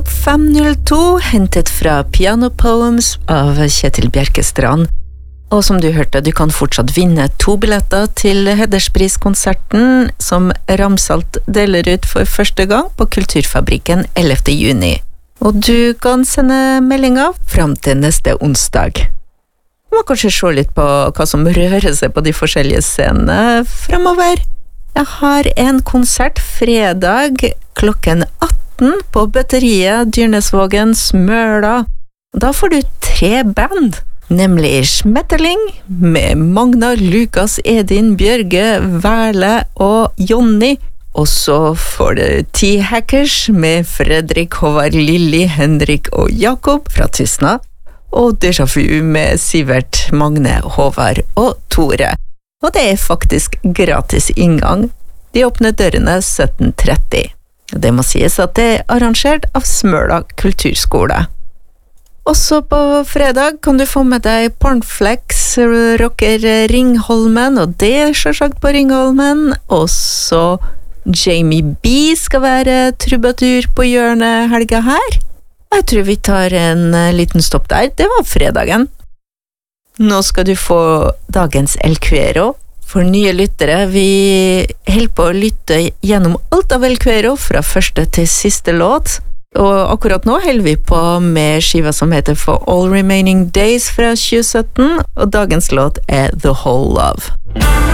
Topp 502, hentet fra Piano Poems av Kjetil Bjerkestrand. Og som du hørte, du kan fortsatt vinne 2 billetter til Hederspriskonserten som Ramsalt deler ut for første gang på Kulturfabrikken 11. juni. Og du kan sende meldinger frem til neste onsdag. Du må kanskje se litt på hva som rører seg på de forskjellige scenene fremover. Jeg har en konsert fredag klokken 18 på Bøtteriet Dyrnesvågen Smøla. Da får du 3 band, nemlig Smetterling med Magna, Lukas, Edin, Bjørge, Værle og Jonny. Og så får du 10 Hackers med Fredrik, Håvard, Lilly, Henrik og Jakob fra Tysna. Og Déjà Vu med Sivert, Magne, Håvard og Tore. Og det er faktisk gratis inngang. De åpner dørene 17:30. Det må sies at det er arrangert av Smøla kulturskole. Også på fredag kan du få med deg Pornflex, rocker Ringholmen, og det er selvsagt på Ringholmen. Også Jamie B skal være trubadur på hjørnet helga her. Jeg tror vi tar en liten stopp der. Det var fredagen. Nå skal du få dagens El Cuero. For nye lyttere, vi holder på å lytte gjennom alt av El Cuero fra første til siste låt. Og akkurat nå holder vi på med skiva som heter For All Remaining Days fra 2017, og dagens låt er The Whole Love.